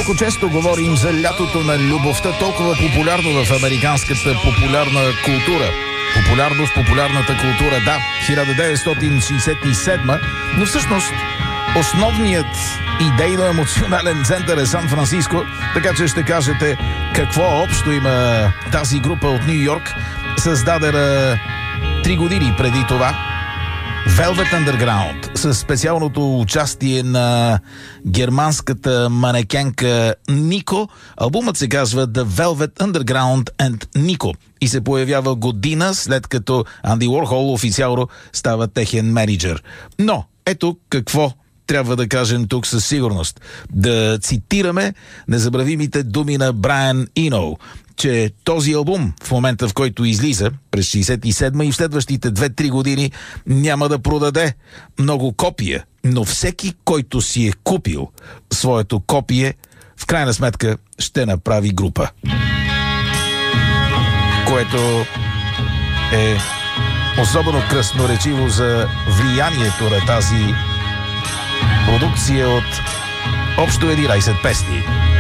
Колко често говорим за лятото на любовта, толкова популярно в американската популярна култура. Популярно в популярната култура, да, 1967, но всъщност основният идейно-емоционален център е Сан-Франциско, така че ще кажете какво общо има тази група от Ню Йорк, създадена 3 години преди това. Velvet Underground, със специалното участие на германската манекенка Нико. Албумът се казва The Velvet Underground and Nico и се появява година след като Анди Уорхол официално става техен менеджер. Но ето какво трябва да кажем тук със сигурност. Да цитираме незабравимите думи на Брайан Ино, че този албум в момента, в който излиза през 67 и в следващите 2-3 години няма да продаде много копия, но всеки, който си е купил своето копие, в крайна сметка ще направи група. Което е особено красноречиво за влиянието на тази продукция от общо 11 песни.